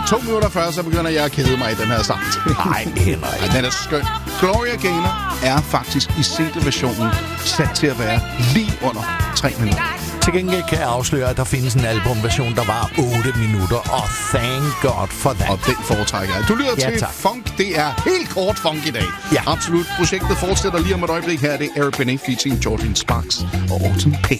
2 minutter før, så begynder jeg at kede mig i den her sang. Nej, Henrik. Ej, den er skøn. Gloria Gaynor er faktisk i single-versionen sat til at være lige under 3 minutter. Til gengæld kan jeg afsløre, at der findes en albumversion, der var 8 minutter, og thank God for that. Og den foretrækker jeg. Du lytter til tak. Funk. Det er helt kort funk i dag. Ja. Absolut. Projektet fortsætter lige om et øjeblik. Her er det Eric Benet featuring Jordan Sparks og Autumn P.